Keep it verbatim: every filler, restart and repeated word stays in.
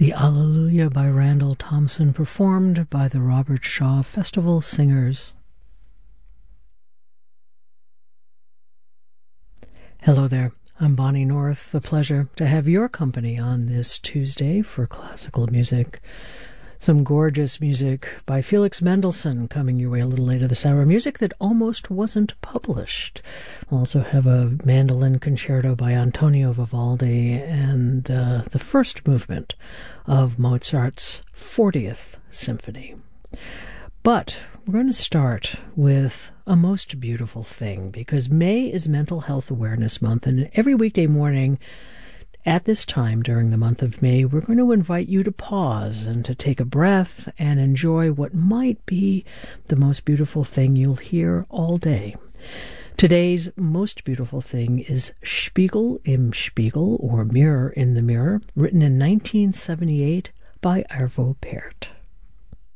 The Alleluia by Randall Thompson, performed by the Robert Shaw Festival Singers. Hello there, I'm Bonnie North. A pleasure to have your company on this Tuesday for classical music. Some gorgeous music by Felix Mendelssohn coming your way a little later this hour. Music that almost wasn't published. We'll also have a mandolin concerto by Antonio Vivaldi and uh, the first movement of Mozart's fortieth Symphony. But we're going to start with a most beautiful thing, because May is Mental Health Awareness Month, and every weekday morning at this time during the month of May, we're going to invite you to pause and to take a breath and enjoy what might be the most beautiful thing you'll hear all day. Today's most beautiful thing is Spiegel im Spiegel, or Mirror in the Mirror, written in nineteen seventy-eight by Arvo Pärt.